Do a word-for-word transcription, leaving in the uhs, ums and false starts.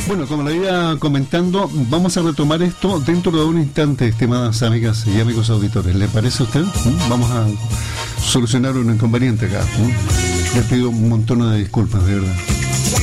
Bueno, como lo iba comentando, vamos a retomar esto dentro de un instante, estimadas amigas y amigos auditores. ¿Le parece a usted? Vamos a solucionar un inconveniente acá. Les pido un montón de disculpas, de verdad.